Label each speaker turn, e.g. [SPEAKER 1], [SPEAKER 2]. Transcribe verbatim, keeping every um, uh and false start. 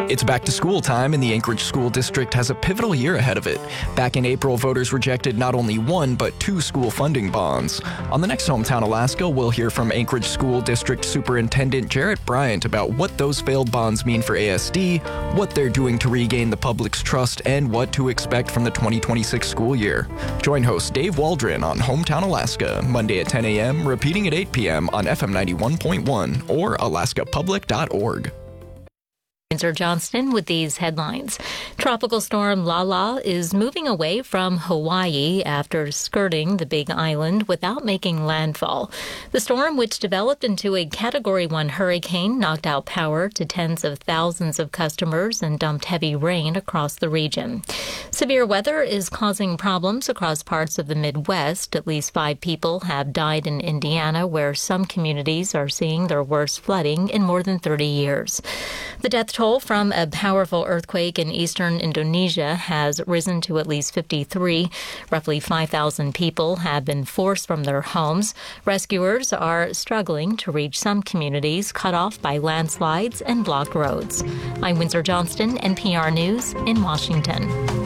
[SPEAKER 1] It's back to school time, and the Anchorage School District has a pivotal year ahead of it. Back in April, voters rejected not only one, but two school funding bonds. On the next Hometown Alaska, we'll hear from Anchorage School District Superintendent Jarrett Bryant about what those failed bonds mean for A S D, what they're doing to regain the public's trust, and what to expect from the twenty twenty-six school year. Join host Dave Waldron on Hometown Alaska, Monday at ten a.m., repeating at eight p.m. on F M ninety-one point one or alaska public dot org.
[SPEAKER 2] Windsor Johnston with these headlines. Tropical storm Lala is moving away from Hawaii after skirting the Big Island without making landfall. The storm, which developed into a Category one hurricane, knocked out power to tens of thousands of customers and dumped heavy rain across the region. Severe weather is causing problems across parts of the Midwest. At least five people have died in Indiana, where some communities are seeing their worst flooding in more than thirty years. The death toll from a powerful earthquake in eastern Indonesia has risen to at least fifty-three. Roughly five thousand people have been forced from their homes. Rescuers are struggling to reach some communities cut off by landslides and blocked roads. I'm Windsor Johnston, N P R News in Washington.